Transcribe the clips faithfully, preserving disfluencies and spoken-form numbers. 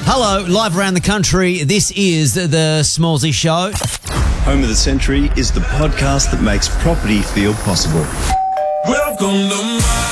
Hello, live around the country. This is the Smallsy Show. Home of the Century is the podcast that makes property feel possible. Welcome to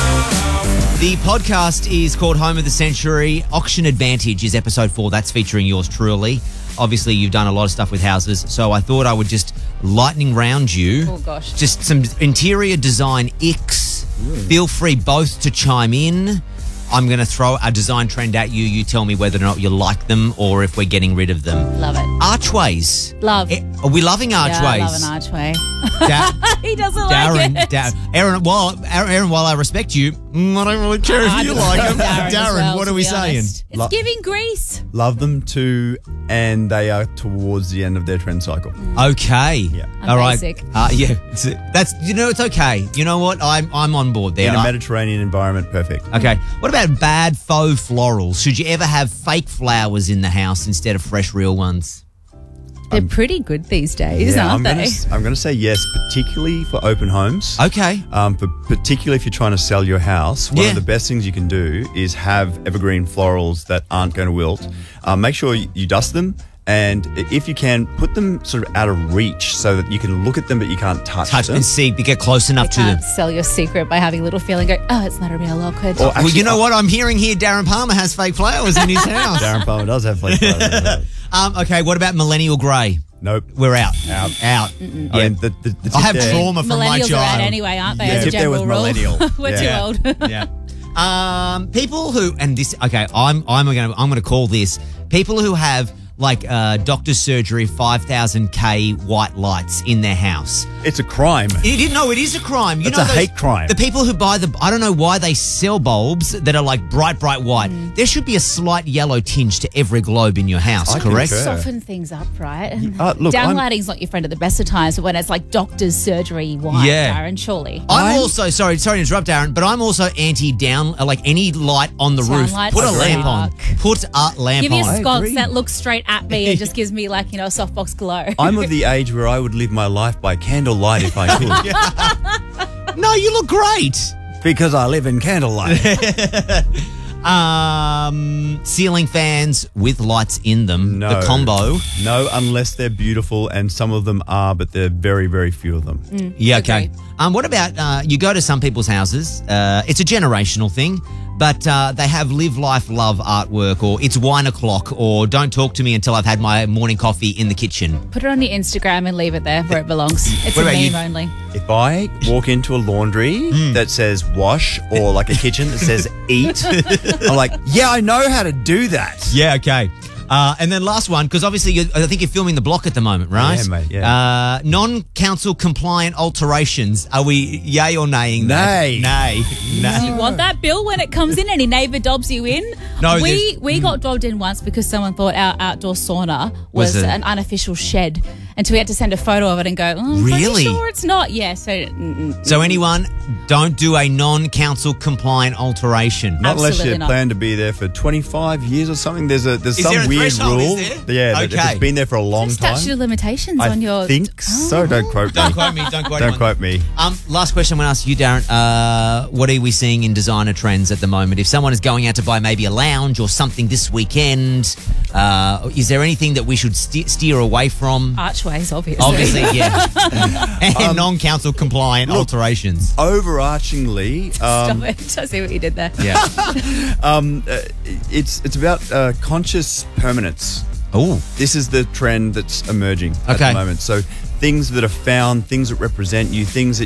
my... The podcast is called Home of the Century. Auction Advantage is episode four. That's featuring yours truly. Obviously, you've done a lot of stuff with houses, so I thought I would just lightning round you. Oh, gosh. Just some interior design icks. Mm. Feel free both to chime in. I'm going to throw a design trend at you. You tell me whether or not you like them or if we're getting rid of them. Love it. Archways. Love. Eh, Are we loving archways? Yeah, I love an archway. Da- he doesn't Darren, like it. Darren, Aaron, while, Aaron, while I respect you, mm, I don't really care if I you do like love them. Darren as Darren, well, what to are we be saying? honest. It's Lo- giving grease. Love them too, and they are towards the end of their trend cycle. Okay. Yeah. I'm All right. basic. Uh, yeah. It's, that's you know it's okay. You know what? I'm I'm on board there. In a I- Mediterranean environment, perfect. okay. What about bad faux florals? Should you ever have fake flowers in the house instead of fresh, real ones? They're pretty good these days, Yeah, aren't I'm they? Gonna, I'm going to say yes, particularly for open homes. Okay. Um, for particularly if you're trying to sell your house, one Yeah. of the best things you can do is have evergreen florals that aren't going to wilt. Um, make sure you, you dust them, and if you can, put them sort of out of reach so that you can look at them but you can't touch, Touch them. and see. Get close enough You to them. can't sell your secret by having a little feeling go, oh, it's not a real orchid. Or Well, actually, you know what? I'm hearing here Darren Palmer has fake flowers in his house. Darren Palmer does have flake flowers. Um, okay, what about millennial grey? Nope. We're out. Out. Out. I mean, the, the, the I tip have there- trauma from my Millennials are child. out anyway, aren't they? Yeah. As a Tip there was general rule. millennial. We're Yeah. too old. Yeah. Um, people who and this okay, I'm I'm gonna I'm gonna call this people who have like uh, doctor's surgery five thousand K white lights in their house. It's a crime. You didn't know it is a crime. You It's know a those- hate crime. The people who buy the I don't know why they sell bulbs that are like bright bright white. Mm. There should be a slight yellow tinge to every globe in your house. I correct? concur. Soften things up, right? And Uh, look, I'm- downlighting's not your friend at the best of times, but when it's like doctor's surgery white, Yeah. Darren, surely. I'm I'm- also sorry, sorry to interrupt, Darren, but I'm also anti down like any light on the roof. Downlights Put a suck. lamp on. Put a lamp Give me a on. sconce agree. that looks straight at me and just gives me like, you know, a softbox glow. I'm of the age where I would live my life by candlelight if I could. No, you look great. Because I live in candlelight. Um, ceiling fans with lights in them. No. The combo. No, unless they're beautiful, and some of them are, but there are very, very few of them. Yeah, okay. Agreed. Um, what about uh, you go to some people's houses? Uh, it's a generational thing, but uh, they have live, life, love artwork, or it's wine o'clock, or don't talk to me until I've had my morning coffee in the kitchen. Put it on your Instagram and leave it there where it belongs. It's What a about you? meme only. If I walk into a laundry that says wash, or like a kitchen that says eat, I'm like, yeah, I know how to do that. Yeah, okay. Uh, and then last one, because obviously you I think you're filming the block at the moment, right? Yeah, mate, yeah. Uh, non-council compliant alterations. Are we yay or naying that? Nay. Nay. Nay. Do you want that bill when it comes in? Any neighbour dobs you in? No, we there's- we got dobbed in once because someone thought our outdoor sauna was, Was it? an unofficial shed, and so we had to send a photo of it and go, oh, I'm pretty Really? sure it's not. Yeah, so mm-mm. So anyone, don't do a non-council compliant alteration. Not unless Absolutely you not. plan to be there for twenty-five years or something. There's a there's Is some there a weird threshold, rule. is there? Yeah, that if Okay. it's been there for a long time. statute of limitations I on your. think so. Don't quote me. Don't quote me. Don't quote Don't anyone. quote me. Um, last question I'm going to ask you, Darren. Uh, what are we seeing in designer trends at the moment? If someone is going out to buy maybe a lounge or something this weekend, uh, is there anything that we should ste- steer away from? Archways, obviously. Obviously, yeah. and non-council compliant alterations. Overarchingly, Stop um, it. I see what you did there. Yeah. um, uh, it's it's about uh, conscious permanence. Oh. This is the trend that's emerging at Okay. the moment. So things that are found, things that represent you, things that